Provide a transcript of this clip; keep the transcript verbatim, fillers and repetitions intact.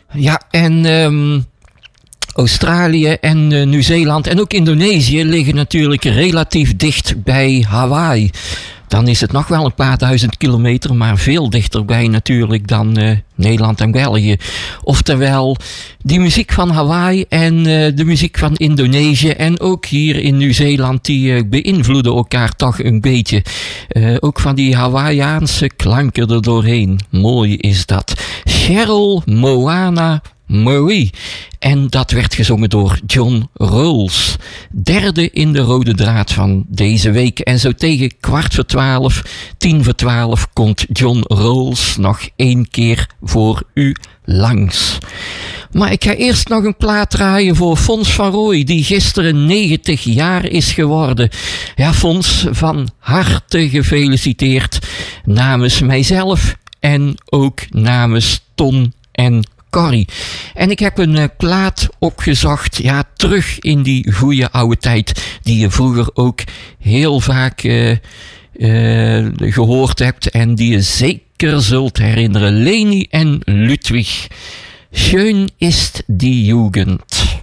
Ja, en um, Australië en uh, Nieuw-Zeeland en ook Indonesië liggen natuurlijk relatief dicht bij Hawaii. Dan is het nog wel een paar duizend kilometer, maar veel dichterbij natuurlijk dan uh, Nederland en België. Oftewel, die muziek van Hawaii en uh, de muziek van Indonesië en ook hier in Nieuw-Zeeland, die uh, beïnvloeden elkaar toch een beetje. Uh, ook van die Hawaiiaanse klanken er doorheen. Mooi is dat. Cheryl Moana Marie. En dat werd gezongen door John Rawls. Derde in de rode draad van deze week. En zo tegen kwart voor twaalf, tien voor twaalf, komt John Rawls nog één keer voor u langs. Maar ik ga eerst nog een plaat draaien voor Fons van Rooij, die gisteren negentig jaar is geworden. Ja, Fons, van harte gefeliciteerd namens mijzelf en ook namens Ton en Corrie. En ik heb een uh, plaat opgezocht, ja, terug in die goede oude tijd, die je vroeger ook heel vaak uh, uh, gehoord hebt en die je zeker zult herinneren. Leni en Ludwig. Schön ist die Jugend.